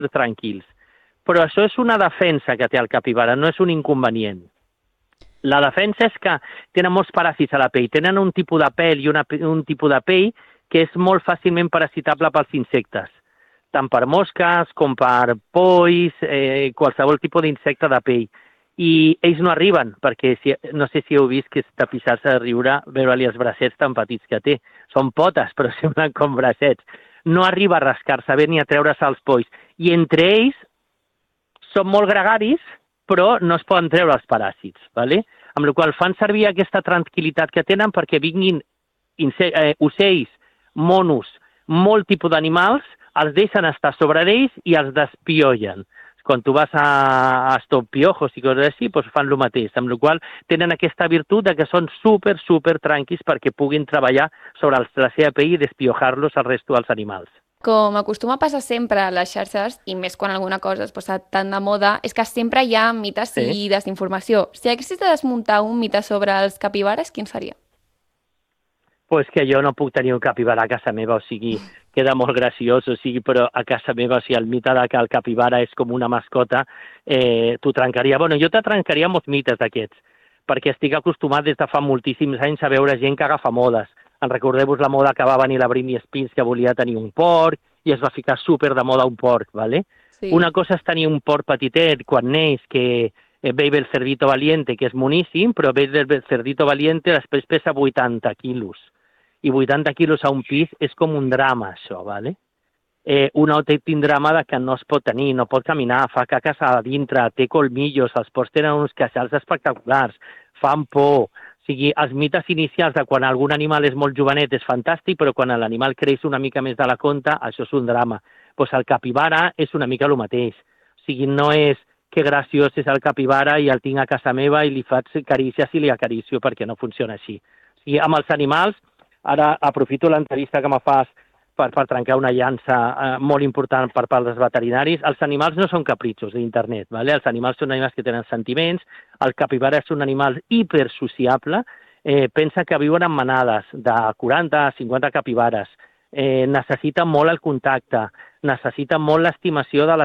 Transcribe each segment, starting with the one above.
tranquils. Però això és una defensa que té el capibara, no és un inconvenient. La defensa és que tenen molts paràsits a la pell, tenen un tipus de pèl i un tipus de pell que és molt fàcilment parasitable pels insectes, tant per mosques com per polls, qualsevol tipus d'insecte de pell. I ells no arriben, perquè no sé si heu vist que és tapissar-se de riure veure-li els bracets tan petits que té. Són potes, però semblen com bracets. No arriba a rascar-se bé ni a treure's els polls. I entre ells són molt gregaris, però no es poden treure els paràsits, ¿vale? Amb la qual fan servir aquesta tranquil·litat que tenen perquè vinguin ocells, monos, molt tipus d'animals, els deixen estar sobre d'ells i els despiollen. Quan tu vas a Stop Piojos i coses així, doncs fan el mateix, amb la qual tenen aquesta virtut de que són super tranquils perquè puguin treballar sobre la seva pell i despiojar-los al resto dels animals. Com acostuma a passar sempre a les xarxes, i més quan alguna cosa es posa tan de moda, és que sempre hi ha mites i desinformació. Si haguessis de desmuntar un mite sobre els capibares, quin seria? Pues que jo no puc tenir un capibara a casa meva, o sigui, queda molt graciós, o sigui, però a casa meva, o sigui, el mite de que el capibara és com una mascota, t'ho trencaria. Bueno, jo te trencaria molts mites d'aquests, perquè estic acostumat des de fa moltíssims anys a veure gent que agafa modes. Recordeu-vos la moda que va venir la Britney Spears, que volia tenir un porc, i es va ficar super de moda un porc, ¿vale? Sí. Una cosa és tenir un porc petitet quan neix, que Baby el Cerdito Valiente, que és moníssim, però Baby el Cerdito Valiente després pesa 80 quilos. I 80 quilos a un pis és com un drama, això, ¿vale? Un autèntic drama de que no es pot tenir, no pot caminar, fa caques a dintre, té colmillos, els porcs tenen uns queixals espectaculars, fan por. O sigui, els mites inicials de quan algun animal és molt jovenet és fantàstic, però quan l'animal creix una mica més de la compte, això és un drama. Doncs el capibara és una mica el mateix. O sigui, no és que graciós és el capibara i el tinc a casa meva i li faig carícies i li acaricio, perquè no funciona així. O sigui, amb els animals, ara aprofito l'entrevista que me fas per trencar una llança molt important per part dels veterinaris. Els animals no són capritxos d'internet, ¿vale? Els animals són animals que tenen sentiments, el capibara és un animal hipersociable, pensa que viuen en manades de 40 a 50 capibares, necessita molt el contacte, necessita molt l'estimació de la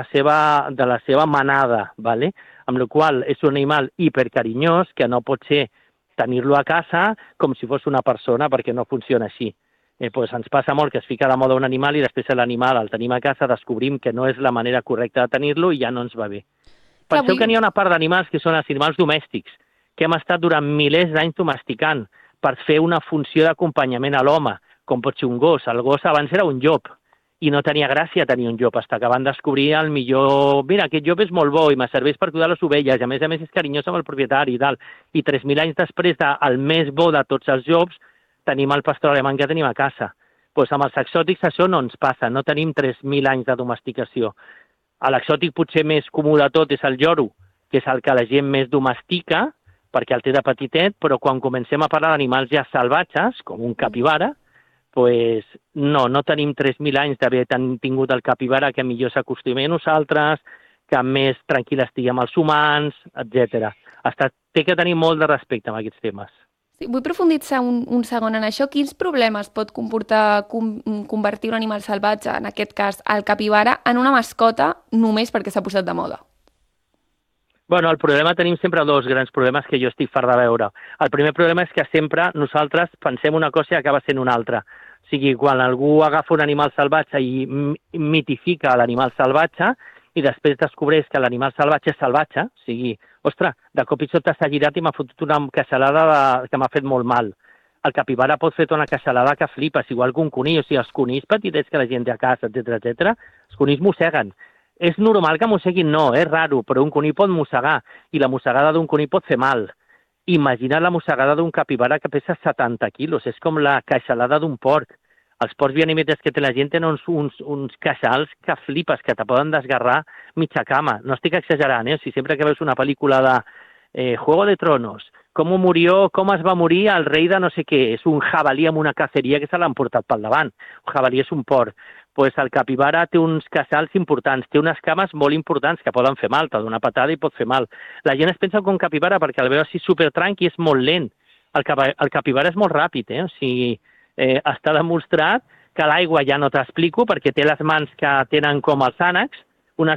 seva manada, ¿vale? Amb la qual és un animal hipercarinyós que no pot ser tenir-lo a casa com si fos una persona, perquè no funciona així. Pues ens passa molt que es fica de moda un animal i després l'animal el tenim a casa, descobrim que no és la manera correcta de tenir-lo i ja no ens va bé. Penseu que n'hi ha una part d'animals que són els animals domèstics, que hem estat durant milers d'anys domesticant per fer una funció d'acompanyament a l'home, com pot ser un gos. El gos abans era un llop i no tenia gràcia tenir un llop, fins que van descobrir el millor... Mira, aquest llop és molt bo i me serveix per cuidar les ovelles, i a més és carinyós amb el propietari i tal. I 3.000 anys després del més bo de tots els llops, tenim el pastor alemany que tenim a casa. Doncs amb els exòtics això no ens passa, no tenim 3.000 anys de domesticació. L'exòtic potser més comú de tot és el lloro, que és el que la gent més domestica, perquè el té de petitet, però quan comencem a parlar d'animals ja salvatges, com un capibara, pues no tenim 3.000 anys d'haver tingut el capibara, que millor s'acostumem a nosaltres, que més tranquil estiguem els humans, etc. Té que tenir molt de respecte amb aquests temes. Sí, vull profunditzar un segon en això. Quins problemes pot comportar convertir un animal salvatge, en aquest cas el capibara, en una mascota només perquè s'ha posat de moda? Bueno, el problema, tenim sempre dos grans problemes que jo estic fart de veure. El primer problema és que sempre nosaltres pensem una cosa i acaba sent una altra. O sigui, quan algú agafa un animal salvatge i mitifica l'animal salvatge i després descobreix que l'animal salvatge és salvatge, o sigui, ostres, de cop i sobte s'ha girat i m'ha fotut una queixalada que m'ha fet molt mal. El capibara pot fer una queixalada que flipes, igual que un conill, o sigui, els conills petitets que la gent té a casa, etc. Els conills mosseguen. És normal que mosseguin? No, és raro, però un conill pot mossegar, i la mossegada d'un conill pot fer mal. Imagina la mossegada d'un capibara que pesa 70 quilos, és com la queixalada d'un porc. Els porcs vianimetes que té la gent tenen uns queixals que flipes, que te poden desgarrar mitja cama. No estic exagerant, si sempre que veus una pel·lícula de Juego de Tronos, com es va morir el rei de no sé què, és un jabalí amb una caceria que se l'han portat pel davant. Un jabalí és un porc. Pues el capibara té uns queixals importants, té unes cames molt importants que poden fer mal, t'ha d'una patada i pot fer mal. La gent es pensa que un capibara, perquè el veu així supertranqui, és molt lent. El capibara és molt ràpid, o sigui, està demostrat que l'aigua ja no t'explico, perquè té les mans que tenen com els ànecs,